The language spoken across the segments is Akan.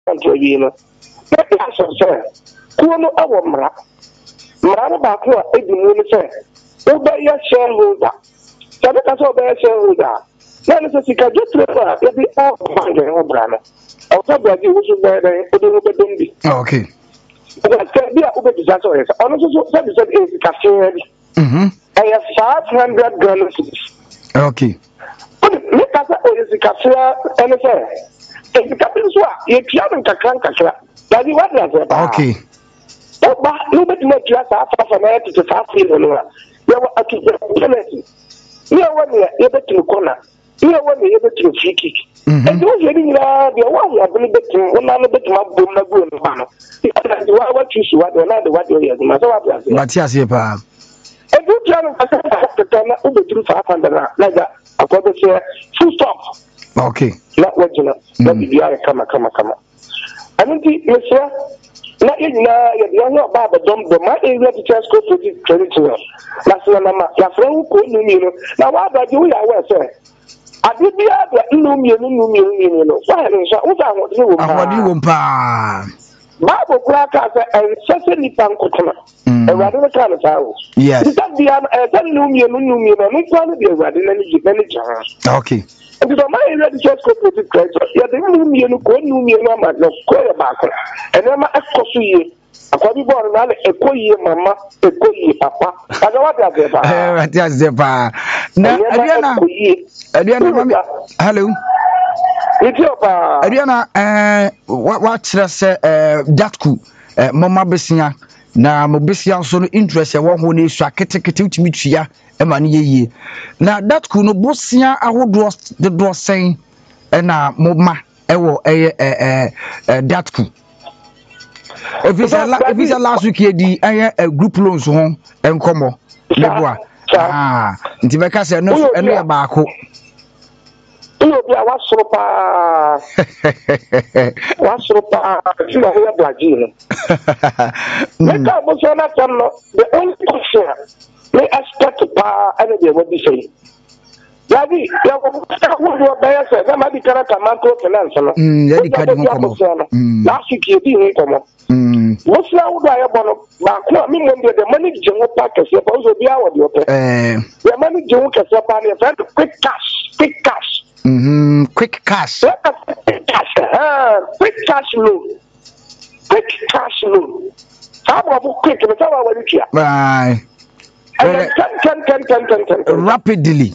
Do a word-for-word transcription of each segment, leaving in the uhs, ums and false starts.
to you know. That's what I'm saying. Kuno awo mra. Mra no ba ko e di mu ni say. Oba ya shareholder. Sabe ka so oba ya shareholder. Na no say sika just refer e be all bang e ho bra no. O so bra di wo so be dey o do be dum bi. Okay. But can be a oba di so yes. Ono so so say say e sika share bi. Mhm. I have five hundred Ghana cedis. Okay. Me ka say o sika share ene say. E sika bi so a ye tia no kakran kakra. Daddy what does it? Okay. Oba no be no tia sa fa fa na to fa fi no no. You want to penalty. You want me e be to corner. You want me e be to free kick. And you hearing na the one you believe it one na be to ma bom na go no ba no. What what you what na the what you hear. Ma so what you say. Matias here pa. E do tia no ka sa na u be to five hundred like that. According to full stop. Okay. Not what you know. That be ya kama kama kama. Anti Mister na ina ya ya ba ba dom do ma area teachers co credit union na so na ma ya fra ko nu mi no na wa ba ji wo ya wa se ade bia da nu mi no nu mi no no wa ni so wo fa ho de wo pa ahodi wo pa Bible kura ka se en sese ni pan kotona e wa de ka na sa wo yes that bia e tan nu mi no nu mi no ni kwa no de wa de na ni ji na ni ja okay. And the man ready just go to the credit. Yeah, the room you know, go new me, mamma, no, quite back. And I'm a coffee. A quadri born, a coy, mamma, a coy, papa. I know what that's That's the bar. Now, Adriana, Adriana, hello. It's your pa. Adriana, uh, what, what's that, uh, Datku, uh, Mama Bessia. Na mo besia so no interest e wo ho na esu aketekete utimi twia e ma ne yeye na that ku no bosia ahodo de do sen e na mo ma e wo e eh that ku if is a if is a last week e di eh group loans ho enkomo ne boa ah nti be ka se no eno ye baako Uyo bia wasoro pa wasoro pa ti na ho ya blagino me ka bo so na tam no the only question me expect pa ana de what be say Yadi ya ko ta wo do ba ya se na ma di karata macro finance no mm ya di kadi ho komo last week e di ho komo mm wo sla wo do ya bono ba ko mi mo de money je wo pa kese pa zo bia wo de ope eh ya money je wo kese pa ne fa quick cash quick cash Mm-hmm. Quick cash. Quick cash. Uh, quick cash loan. Quick cash loan. How about quick? How about it? Bye. And ten, ten, ten, ten, ten, ten, ten. Rapidly.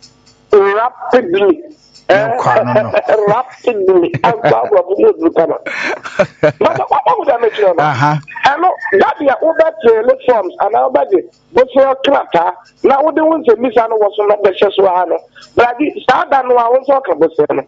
Rapidly. No, no, no. Rapidly. I'm talking about what would I make you? Uh huh. I know that you are over the forms and our body. But for your cracker, now what the ones that miss and was not the Shaswano. But I did start that no one talk about them.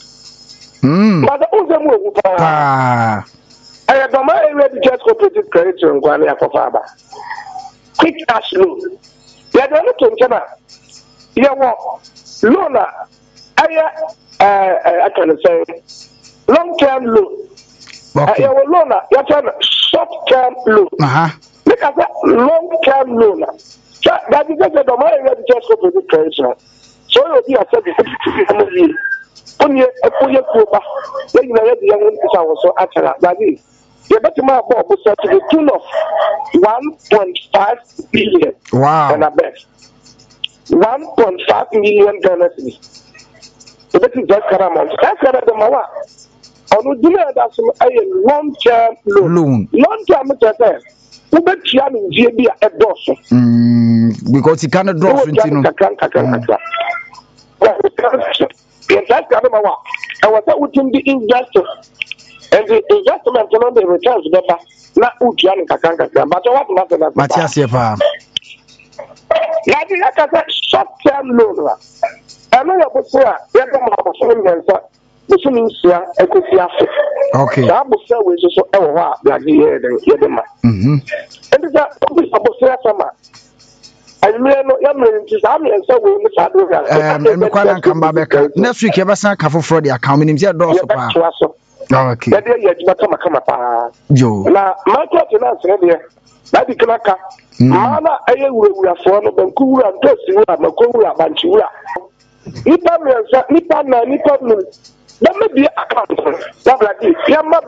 Hmm. But the ones that move. Ah. I have no money ready just cooperative credit and Guania for Faba. Quick cash loan. You are not to China. You want Lona. I I can say long term loan. Okay. I will loan. You have short term loan. Uh huh. Look at that long term loan. That is just the money ready just go to the credit. So you'll be a seven. Only a poor Cuba. Then you know the young one was so accurate. That is. You better my bob was to the tune of one point five billion. Wow. And I bet one point five million Ghana cedis. So that is just amount. That's the Mawa. On the dinner, that's a long term loan. Long term, it's who bet you in G B a dozen. Because he cannot draw into the that's the Mawa. I was out within the investor. And the investment on the returns better. Not Ujian Kakanka, but what matter Matthias Yepa. Yadi Yaka short term loan. I know your boss here, Yaka Musuminsia, Ecosia. Okay. I will say with so ever, Yadi Yedema. Hm. And it's a boss summer. I mean, no, young men, and so we miss out. And Mukwana come back. Next week, ever sang Kafu for the account, means your door. Okay. Joe. Now, my question is here. That is Kanaka. Mana, I will have for the Bankura and Tessie, Makura, Banchura. Nipa, Nipa, Nipa, let me be account. That's like it.